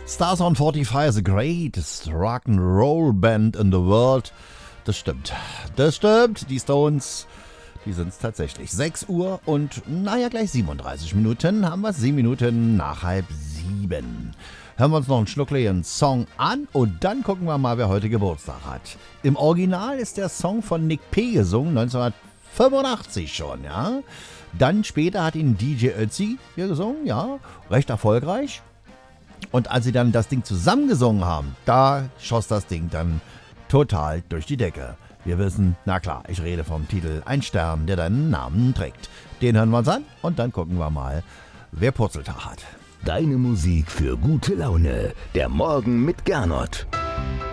Stars on 45, the greatest rock'n'roll band in the world. Das stimmt. Das stimmt. Die Stones, die sind es tatsächlich. 6 Uhr und gleich 37 Minuten haben wir 7 Minuten nach 6:30. Hören wir uns noch einen schnuckligen Song an und dann gucken wir mal, wer heute Geburtstag hat. Im Original ist der Song von Nick P. gesungen, 1985 schon, ja. Dann später hat ihn DJ Ötzi hier gesungen, ja, recht erfolgreich. Und als sie dann das Ding zusammengesungen haben, da schoss das Ding dann total durch die Decke. Wir wissen, na klar, ich rede vom Titel Ein Stern, der deinen Namen trägt. Den hören wir uns an und dann gucken wir mal, wer Purzeltag hat. Deine Musik für gute Laune. Der Morgen mit Gernot.